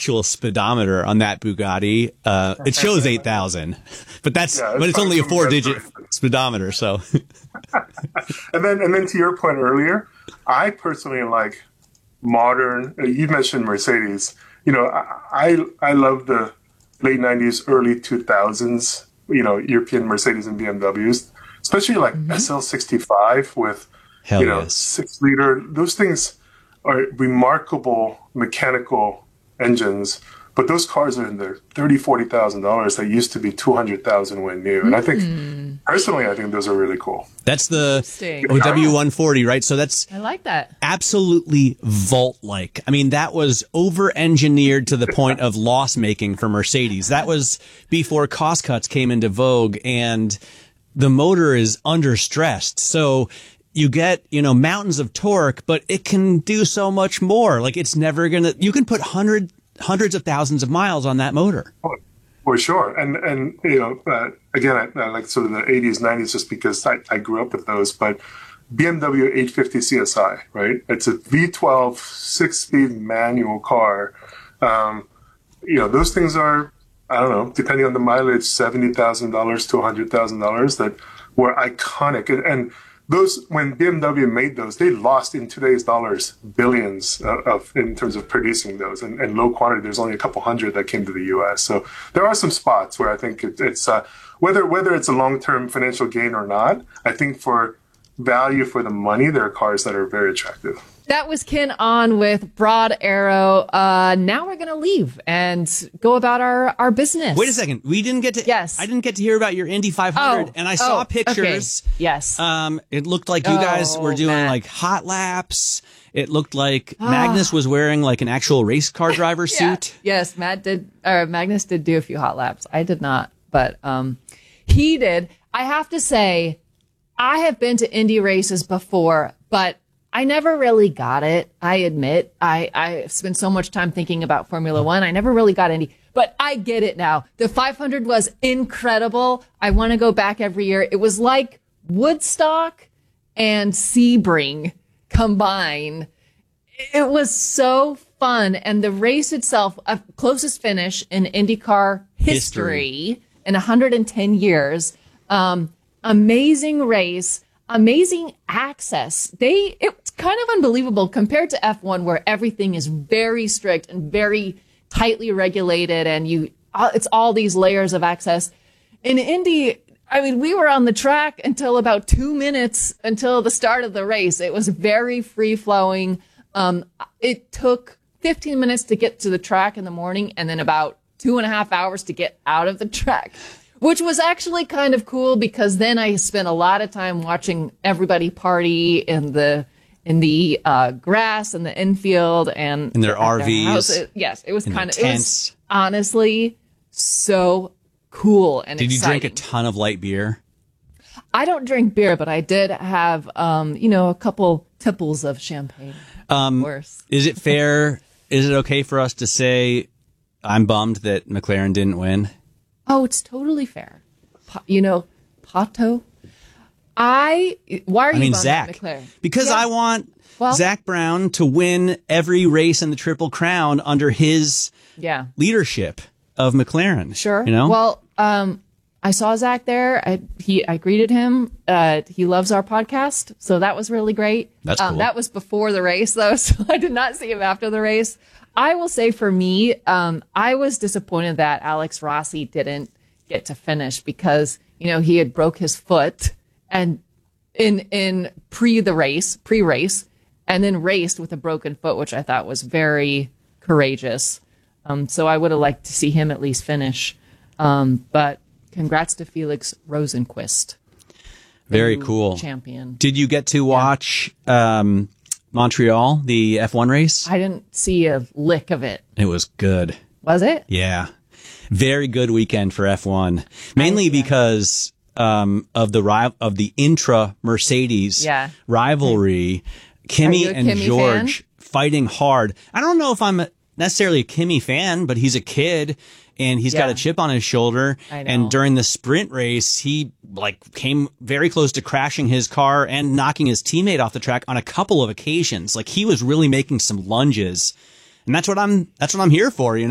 actual speedometer on that Bugatti, it shows 8,000, but it's only a 4-digit speedometer. So, and then to your point earlier, I personally like modern. You mentioned Mercedes. I love the late 90s, early 2000s. European Mercedes and BMWs, especially like SL65 with 6-liter. Those things are remarkable mechanical engines, but those cars are in the $30,000-$40,000 that used to be $200,000 when new. And I think personally, I think those are really cool. That's the W140, right? So I like that. Absolutely vault-like. I mean, that was over-engineered to the point of loss-making for Mercedes. That was before cost cuts came into vogue, and the motor is under-stressed. So you get, mountains of torque, but it can do so much more. Like, it's never gonna, you can put hundreds of thousands of miles on that motor. Oh, for sure. And again, I like sort of the 80s, 90s just because I grew up with those, but BMW 850 CSI, right? It's a V12 6-speed manual car. Those things are, I don't know, depending on the mileage, $70,000 to $100,000 that were iconic. And those, when BMW made those, they lost in today's dollars billions in terms of producing those, and low quantity. There's only a couple hundred that came to the U.S. So there are some spots where I think it's whether it's a long-term financial gain or not. I think for value for the money, there are cars that are very attractive. That was Ken on with Broad Arrow. Now we're going to leave and go about our business. Wait a second. We didn't get to. Yes. I didn't get to hear about your Indy 500, and I saw pictures. Okay. Yes. It looked like you guys were doing like hot laps. It looked like Magnus was wearing like an actual race car driver suit. Yes, Magnus did do a few hot laps. I did not, but he did. I have to say, I have been to Indy races before, but I never really got it. I admit, I spent so much time thinking about Formula One. I never really got Indy, but I get it now. The 500 was incredible. I want to go back every year. It was like Woodstock and Sebring combined. It was so fun. And the race itself, closest finish in IndyCar history in 110 years. Amazing race. Amazing access. It's kind of unbelievable compared to F1 where everything is very strict and very tightly regulated and it's all these layers of access. In Indy, I mean, we were on the track until about 2 minutes until the start of the race. It was very free flowing. It took 15 minutes to get to the track in the morning and then about 2.5 hours to get out of the track. Which was actually kind of cool because then I spent a lot of time watching everybody party in the grass and the infield and in their RVs. Yes, it was kind of tents. It was honestly so cool and Did you exciting. drink a ton of light beer? I don't drink beer, but I did have a couple tipples of champagne. Worse. Is it fair? Is it okay for us to say I'm bummed that McLaren didn't win? Oh, it's totally fair. Pato. Why are you bummed Zach, at McLaren? Because I want Zach Brown to win every race in the Triple Crown under his leadership of McLaren. Sure. Well, I saw Zach there. I greeted him. He loves our podcast, so that was really great. That's cool. That was before the race, though, so I did not see him after the race. I will say for me, I was disappointed that Alex Rossi didn't get to finish because, he had broke his foot and in pre-race, and then raced with a broken foot, which I thought was very courageous. So I would have liked to see him at least finish. But congrats to Felix Rosenqvist. Very cool. Champion. Did you get to watch Montreal, the F1 race? I didn't see a lick of it. It was good. Was it? Yeah. Very good weekend for F1. Mainly because of the intra Mercedes rivalry. Kimi and Kimi George fan? Fighting hard. I don't know if I'm necessarily a Kimi fan, but he's a kid and he's got a chip on his shoulder. And during the sprint race, he came very close to crashing his car and knocking his teammate off the track on a couple of occasions. He was really making some lunges. And that's what I'm here for,